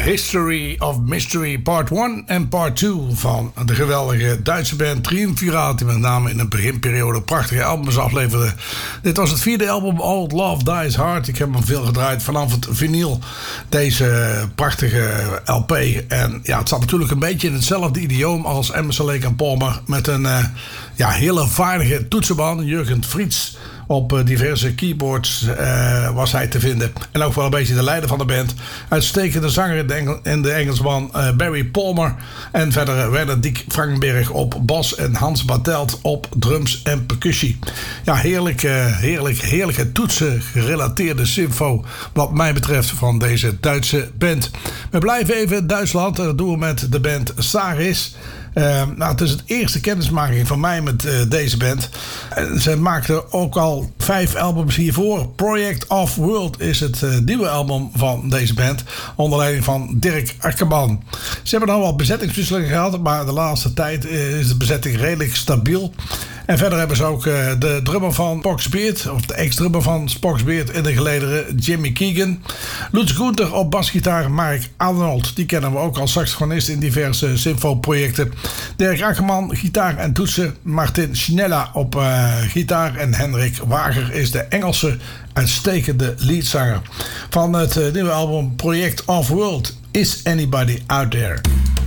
History of Mystery Part 1 en Part 2 van de geweldige Duitse band Triumvirat, die met name in de beginperiode prachtige albums afleverde. Dit was het vierde album, Old Love Dies Hard. Ik heb hem veel gedraaid vanaf het vinyl, deze prachtige LP. En ja, het zat natuurlijk een beetje in hetzelfde idioom als Emerson, Lake and Palmer, met een hele vaardige toetsenman, Jurgen Fritz. Op diverse keyboards was hij te vinden. En ook wel een beetje de leider van de band. Uitstekende zanger en de Engelsman Barry Palmer. En verder werden Dick Frankenberg op bas en Hans Bartelt op drums en percussie. Ja, heerlijke toetsen gerelateerde symfo wat mij betreft van deze Duitse band. We blijven even in Duitsland en dat doen we met de band Saris. Het is het eerste kennismaking van mij met deze band. Ze maakten ook al 5 albums hiervoor. Project of World is het nieuwe album van deze band, onder leiding van Dirk Ackerman. Ze hebben al wat bezettingswisselingen gehad, maar de laatste tijd is de bezetting redelijk stabiel. En verder hebben ze ook de drummer van Spock's Beard, of de ex-drummer van Spock's Beard in de gelederen, Jimmy Keegan. Lutz Gunther op basgitaar, Mark Arnold, die kennen we ook als saxofonist in diverse symfoprojecten. Dirk Ackerman, gitaar en toetsen. Martin Schnella op gitaar. En Henrik Wager is de Engelse uitstekende leadzanger van het nieuwe album Project of World. Is Anybody Out There?